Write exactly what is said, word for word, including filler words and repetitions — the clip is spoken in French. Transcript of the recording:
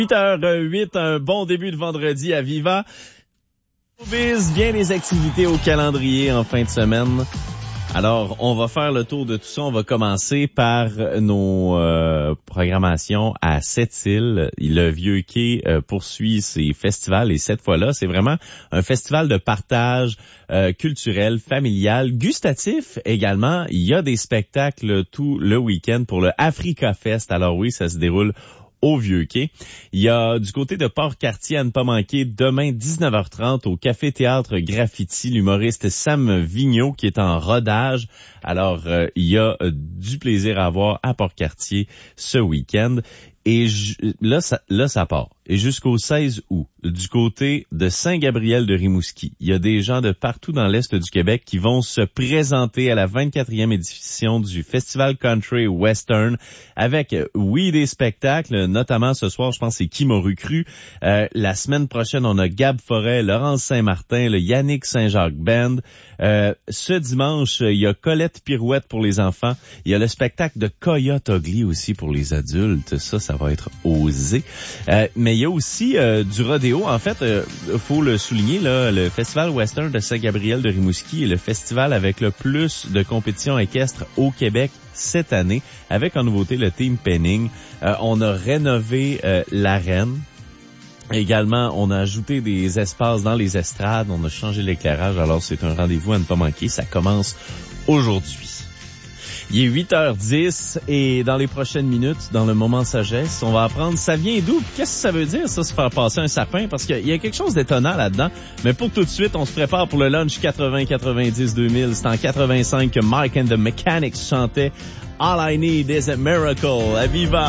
huit heures huit, un bon début de vendredi à Viva. Biz, bien des activités au calendrier en fin de semaine. Alors, on va faire le tour de tout ça. On va commencer par nos euh, programmations à Sept-Îles. Le Vieux-Quai euh, poursuit ses festivals et cette fois-là, c'est vraiment un festival de partage euh, culturel, familial, gustatif également. Il y a des spectacles tout le week-end pour le Africa Fest. Alors oui, ça se déroule au Vieux-Quai. Il y a du côté de Port-Cartier à ne pas manquer demain dix-neuf heures trente au Café Théâtre Graffiti, l'humoriste Sam Vigneault qui est en rodage. Alors, euh, il y a euh, du plaisir à avoir à Port-Cartier ce week-end. Et ju- là, ça, là, ça part. Et jusqu'au seize août, du côté de Saint-Gabriel de Rimouski, il y a des gens de partout dans l'Est du Québec qui vont se présenter à la vingt-quatrième édition du Festival Country Western avec, oui, des spectacles, notamment ce soir, je pense, c'est Qui m'aurait cru. Euh, la semaine prochaine, on a Gab Forêt, Laurence Saint-Martin, le Yannick Saint-Jacques Band. Euh, ce dimanche, il y a Colette Pirouette pour les enfants. Il y a le spectacle de Coyote Ugly aussi pour les adultes. Ça, ça va être osé. Euh, mais il y a aussi euh, du rodéo. En fait, euh, faut le souligner, là, le Festival Western de Saint-Gabriel de Rimouski est le festival avec le plus de compétitions équestres au Québec cette année, avec en nouveauté le Team Penning. Euh, on a rénové euh, l'arène. Également, on a ajouté des espaces dans les estrades, on a changé l'éclairage, alors c'est un rendez-vous à ne pas manquer. Ça commence aujourd'hui. Il est huit heures dix et dans les prochaines minutes, dans le moment sagesse, on va apprendre ça vient d'où. Qu'est-ce que ça veut dire, ça, se faire passer un sapin? Parce qu'il y a quelque chose d'étonnant là-dedans. Mais pour tout de suite, on se prépare pour le lunch quatre-vingts quatre-vingt-dix deux mille. C'est en quatre-vingt-cinq que Mike and the Mechanics chantaient All I Need is a Miracle. À Viva!